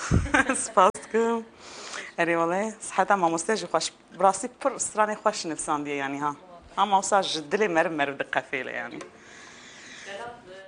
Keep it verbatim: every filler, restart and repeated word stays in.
سپاس دکم. اری والله صحت ما مستجی خوش براستی پر استرانی خوش نفساندیه یعنی ها. هم اوساج دلی مر مر دقفیله یعنی.